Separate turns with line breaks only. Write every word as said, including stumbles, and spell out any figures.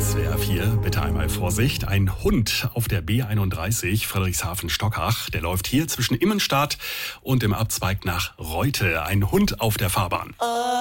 S W R vier, bitte einmal Vorsicht. Ein Hund auf der B einunddreißig Friedrichshafen-Stockach, der läuft hier zwischen Immenstadt und dem Abzweig nach Reute. Ein Hund auf der Fahrbahn.